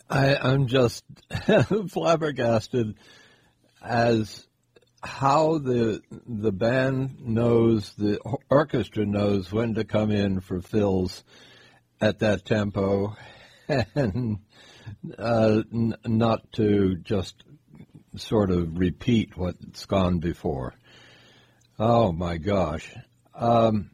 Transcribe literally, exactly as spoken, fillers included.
I, I'm just flabbergasted as how the the band knows, the orchestra knows when to come in for fills at that tempo, and uh, n- not to just sort of repeat what's gone before. Oh my gosh! Um,